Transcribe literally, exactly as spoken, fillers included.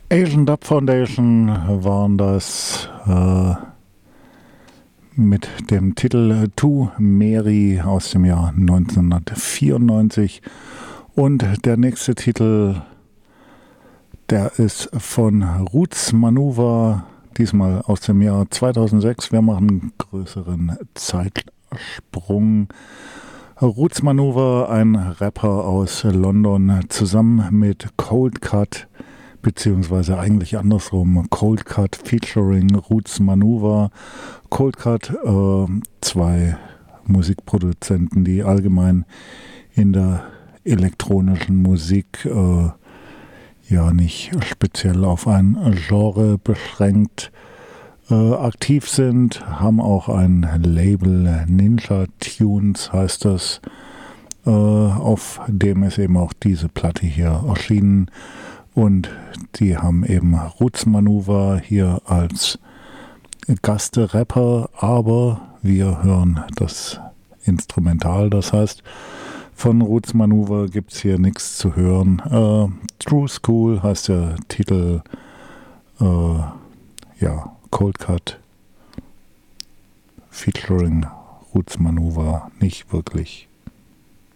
Asian Dub Foundation waren das äh, mit dem Titel To Mary aus dem Jahr neunzehnhundertvierundneunzig. Und der nächste Titel, der ist von Roots Manuva, diesmal aus dem Jahr zweitausendsechs. Wir machen einen größeren Zeitsprung. Roots Manuva, ein Rapper aus London, zusammen mit Cold Cut, beziehungsweise eigentlich andersrum, Cold Cut featuring Roots Manuva. Cold Cut, äh, zwei Musikproduzenten, die allgemein in der elektronischen Musik äh, ja nicht speziell auf ein Genre beschränkt äh, aktiv sind, haben auch ein Label, Ninja Tunes heißt das, äh, auf dem ist eben auch diese Platte hier erschienen. Und die haben eben Roots Manuva hier als Gastrapper, aber wir hören das Instrumental. Das heißt, von Roots Manuva gibt es hier nichts zu hören. Äh, True School heißt der Titel. Äh, ja, Cold Cut featuring Roots Manuva nicht wirklich.